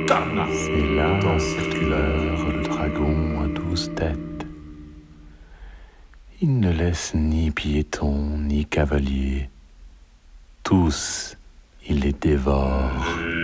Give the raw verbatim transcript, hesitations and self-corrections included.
C'est là, dans circulaire, le dragon à douze têtes. Il ne laisse ni piétons, ni cavaliers. Tous, il les dévore.